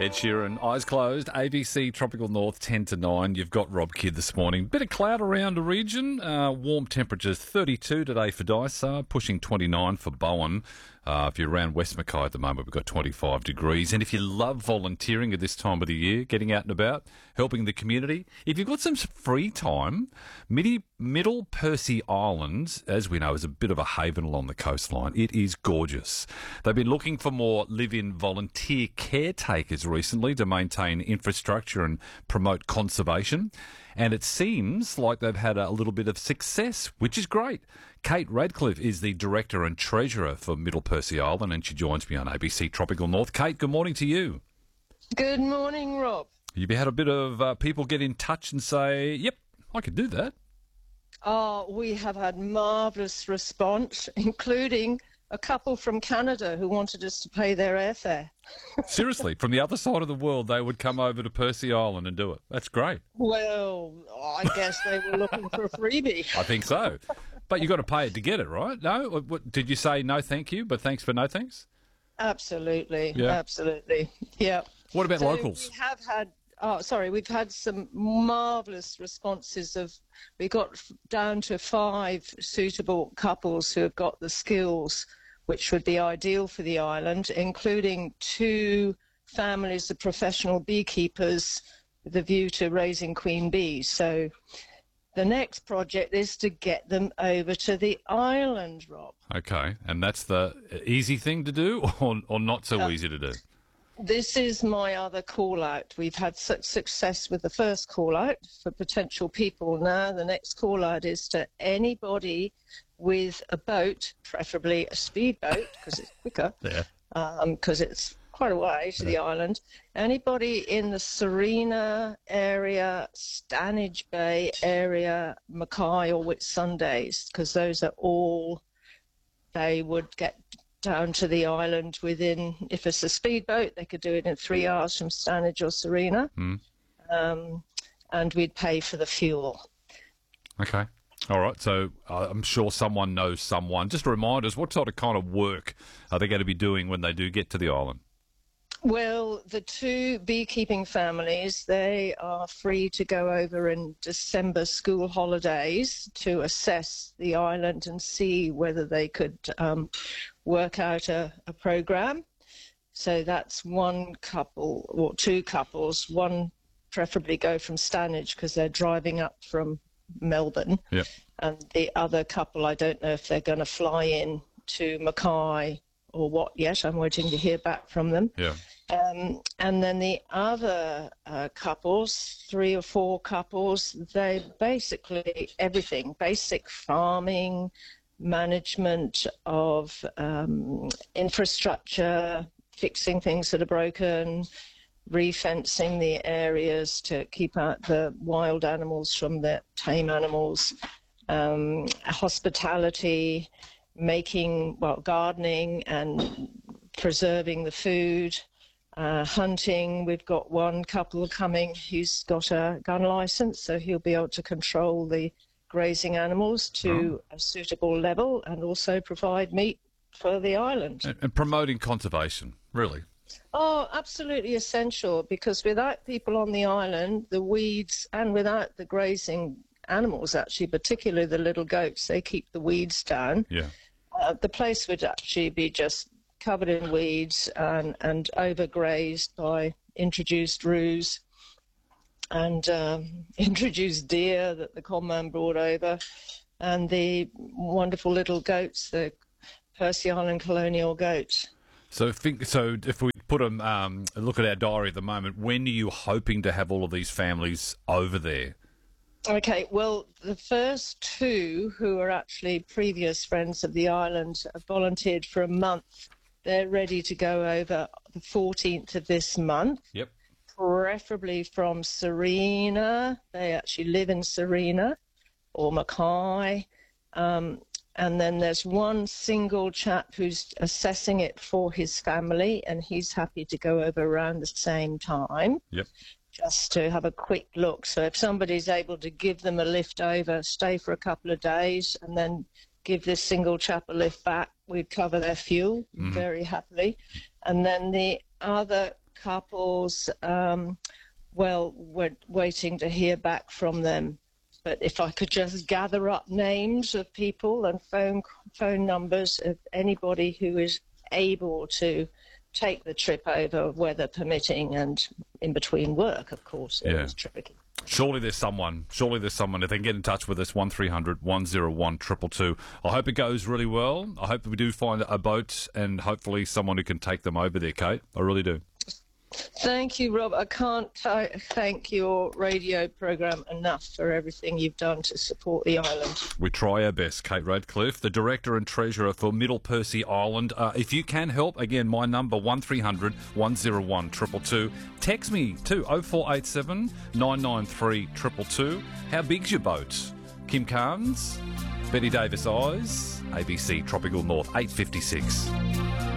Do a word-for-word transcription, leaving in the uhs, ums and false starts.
Ed Sheeran, eyes closed, A B C Tropical North ten to nine. You've got Rob Kidd this morning. Bit of cloud around the region. Uh, warm temperatures, thirty-two today for Dysart, pushing twenty-nine for Bowen. Uh, if you're around West Mackay at the moment, we've got twenty-five degrees. And if you love volunteering at this time of the year, getting out and about, helping the community, if you've got some free time, Midi, Middle Percy Island, as we know, is a bit of a haven along the coastline. It is gorgeous. They've been looking for more live-in volunteer caretakers recently to maintain infrastructure and promote conservation. And it seems like they've had a little bit of success, which is great. Kate Radcliffe is the Director and Treasurer for Middle Percy Island, and she joins me on A B C Tropical North. Kate, good morning to you. Good morning, Rob. You've had a bit of uh, people get in touch and say, yep, I could do that. Oh, we have had marvellous response, including a couple from Canada who wanted us to pay their airfare. Seriously, from the other side of the world, they would come over to Percy Island and do it. That's great. Well, I guess they were looking for a freebie. I think so. But you've got to pay it to get it, right? No? What, did you say no thank you, but thanks for no thanks? Absolutely. Yeah. Absolutely. Yeah. What about so locals? We have had, oh, sorry, we've had some marvellous responses of, we got down to five suitable couples who have got the skills which would be ideal for the island, including two families of professional beekeepers with a view to raising queen bees. So the next project is to get them over to the island, Rob. Okay, and that's the easy thing to do or, or not so Uh, easy to do? This is my other call-out. We've had such success with the first call-out for potential people. Now the next call-out is to anybody with a boat, preferably a speedboat, because it's quicker, Yeah. because um, it's quite a way to the island. Anybody in the Serena area, Stanage Bay area, Mackay or Whitsundays, because those are all, they would get down to the island within, if it's a speedboat, they could do it in three hours from Stanage or Serena, Mm. um, and we'd pay for the fuel. Okay. All right. So uh, I'm sure someone knows someone. Just remind us, what sort of kind of work are they going to be doing when they do get to the island? Well, the two beekeeping families, they are free to go over in December school holidays to assess the island and see whether they could um, work out a, a program. So that's one couple, or two couples. One preferably go from Stanage because they're driving up from Melbourne. Yep. And the other couple, I don't know if they're going to fly in to Mackay or what yet. I'm waiting to hear back from them. Yeah. Um, and then the other uh, couples, three or four couples, they basically everything, basic farming, management of um, infrastructure, fixing things that are broken, refencing the areas to keep out the wild animals from the tame animals, um, hospitality, making, well, gardening and preserving the food, uh, hunting. We've got one couple coming who's got a gun license, so he'll be able to control the grazing animals to Oh. a suitable level and also provide meat for the island. And, and promoting conservation, really. Oh, absolutely essential, because without people on the island, the weeds, and without the grazing animals, actually, particularly the little goats, they keep the weeds down. Yeah. Uh, the place would actually be just covered in weeds and, and overgrazed by introduced roos and um, introduced deer that the conman brought over, and the wonderful little goats, the Percy Island colonial goats. So, think, so if we put a um, look at our diary at the moment, when are you hoping to have all of these families over there? Okay, well, the first two, who are actually previous friends of the island, have volunteered for a month. They're ready to go over the fourteenth of this month, Yep. preferably from Serena. They actually live in Serena or Mackay. Um, and then there's one single chap who's assessing it for his family, and he's happy to go over around the same time. Yep. Just to have a quick look. So if somebody's able to give them a lift over, stay for a couple of days, and then give this single chap a lift back, we'd cover their fuel Mhm. very happily. And then the other couples, um, well, we're waiting to hear back from them. But if I could just gather up names of people and phone phone numbers of anybody who is able to take the trip over, weather permitting, and in between work, of course, it Yeah. is tricky. Surely there's someone. Surely there's someone. If they can get in touch with us, one three hundred one oh one two two two. I hope it goes really well. I hope we do find a boat and hopefully someone who can take them over there, Kate. I really do. Thank you, Rob. I can't t- thank your radio program enough for everything you've done to support the island. We try our best. Kate Radcliffe, the Director and Treasurer for Middle Percy Island. Uh, if you can help, again, my number, one three hundred one oh one two two two. Text me to oh four eight seven nine nine three two two two. How big's your boat? Kim Carnes, Betty Davis Eyes, A B C Tropical North, eight fifty-six.